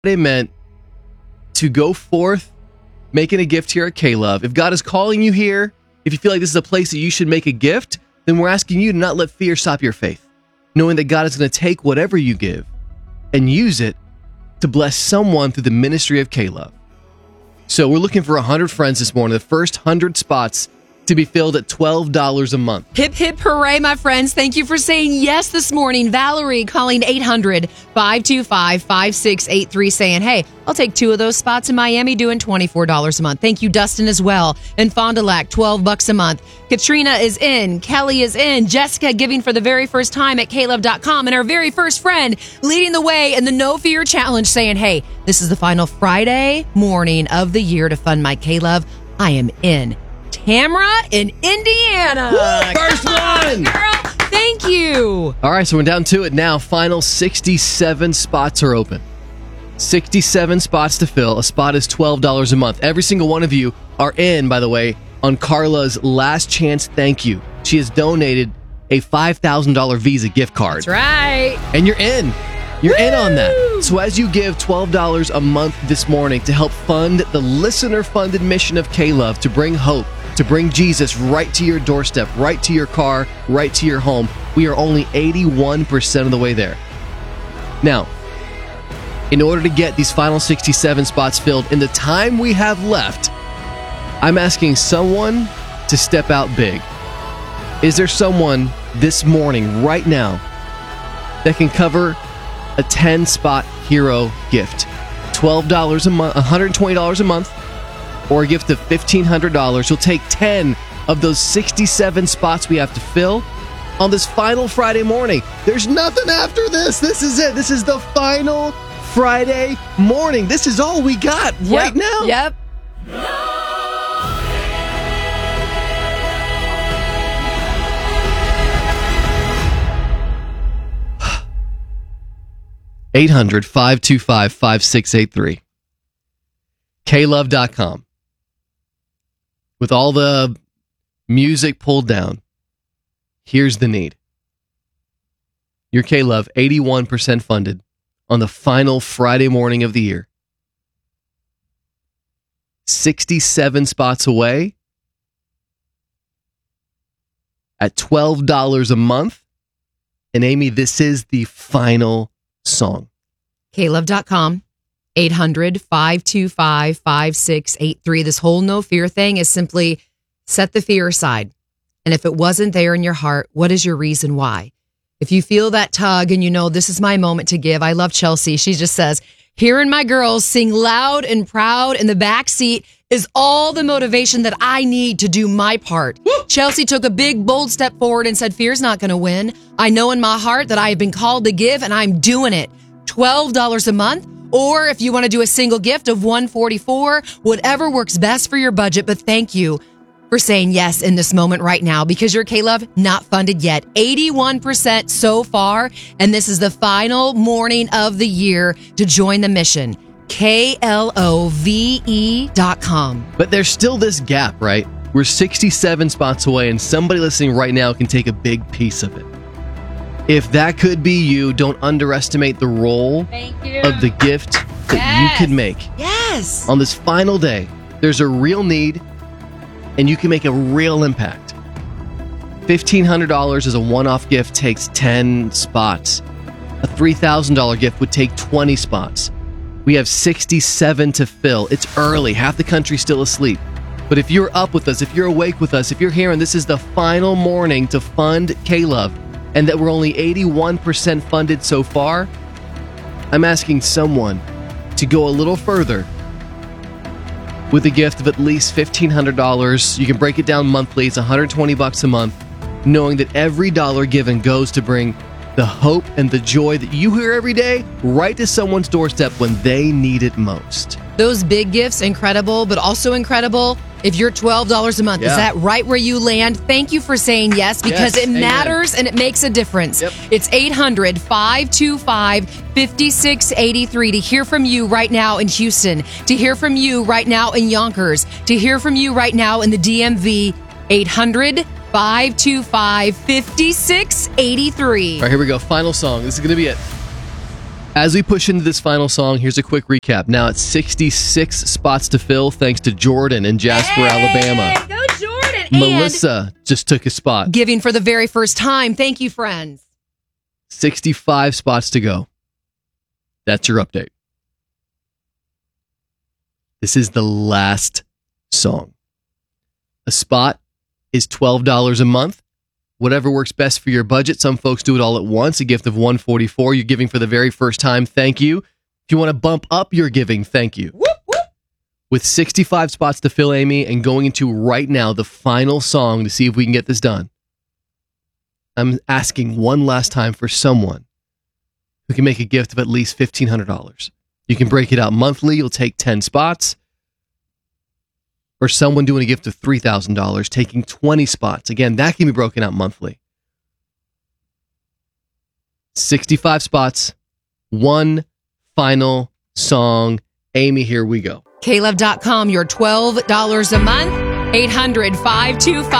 Friday meant to go forth, making a gift here at K-Love. If God is calling you here, if you feel like this is a place that you should make a gift, then we're asking you to not let fear stop your faith, knowing that God is going to take whatever you give and use it to bless someone through the ministry of K-Love. So we're looking for 100 friends this morning. The first 100 spots to be filled at $12 a month. Hip, hip, hooray, my friends. Thank you for saying yes this morning. Valerie calling 800-525-5683 saying, hey, I'll take 2 of those spots in Miami doing $24 a month. Thank you, Dustin, as well. And Fond du Lac, $12 a month. Katrina is in. Kelly is in. Jessica giving for the very first time at klove.com. And our very first friend leading the way in the No Fear Challenge saying, hey, this is the final Friday morning of the year to fund my K-Love. I am in. Tamara in Indiana. Woo, first one! Girl, thank you. All right, so we're down to it now. Final 67 spots are open. 67 spots to fill. A spot is $12 a month. Every single one of you are in, by the way, on Carla's last chance thank you. She has donated a $5,000 Visa gift card. That's right. And you're in. You're in on that. So as you give $12 a month this morning to help fund the listener-funded mission of K-Love to bring hope, to bring Jesus right to your doorstep, right to your car, right to your home, we are only 81% of the way there. Now, in order to get these final 67 spots filled in the time we have left, I'm asking someone to step out big. Is there someone this morning, right now, that can cover a 10-spot hero gift? $12 a month, $120 a month, or a gift of $1,500. You'll take 10 of those 67 spots we have to fill on this final Friday morning. There's nothing after this. This is it. This is the final Friday morning. This is all we got right now. Yep. 800-525-5683. klove.com. With all the music pulled down, here's the need. Your K-Love, 81% funded on the final Friday morning of the year. 67 spots away at $12 a month. And Amy, this is the final song. klove.com. 800-525-5683. This whole no fear thing is simply set the fear aside. And if it wasn't there in your heart, what is your reason why? If you feel that tug and you know this is my moment to give, I love Chelsea. She just says, hearing my girls sing loud and proud in the back seat is all the motivation that I need to do my part. Woo! Chelsea took a big, bold step forward and said, fear's not going to win. I know in my heart that I have been called to give, and I'm doing it. $12 a month. Or if you want to do a single gift of $144, whatever works best for your budget. But thank you for saying yes in this moment right now, because your K-Love not funded yet. 81% so far. And this is the final morning of the year to join the mission. KLOVE.com. But there's still this gap, right? We're 67 spots away, and somebody listening right now can take a big piece of it. If that could be you, don't underestimate the role of the gift that you could make. Yes. On this final day, there's a real need, and you can make a real impact. $1,500 as a one-off gift takes 10 spots. A $3,000 gift would take 20 spots. We have 67 to fill. It's early. Half the country's still asleep. But if you're up with us, if you're awake with us, if you're here and this is the final morning to fund K-Love, and that we're only 81% funded so far, I'm asking someone to go a little further with a gift of at least $1,500. You can break it down monthly. It's $120 a month, knowing that every dollar given goes to bring the hope and the joy that you hear every day right to someone's doorstep when they need it most. Those big gifts, incredible, but also incredible if you're $12 a month. Yeah. Is that right where you land? Thank you for saying yes, because it matters and it makes a difference. Yep. It's 800-525-5683 to hear from you right now in Houston, to hear from you right now in Yonkers, to hear from you right now in the DMV. 800-525-5683. All right, here we go. Final song. This is going to be it. As we push into this final song, here's a quick recap. Now it's 66 spots to fill thanks to Jordan in Jasper, Alabama. Go Jordan. Melissa just took a spot. Giving for the very first time. Thank you, friends. 65 spots to go. That's your update. This is the last song. A spot is $12 a month. Whatever works best for your budget. Some folks do it all at once. A gift of $144. You're giving for the very first time. Thank you. If you want to bump up your giving, thank you. Whoop, whoop. With 65 spots to fill, Amy, and going into right now the final song to see if we can get this done, I'm asking one last time for someone who can make a gift of at least $1,500. You can break it out monthly. You'll take 10 spots. Or someone doing a gift of $3,000, taking 20 spots. Again, that can be broken out monthly. 65 spots. One final song. Amy, here we go. KLove.com, your $12 a month. 800-525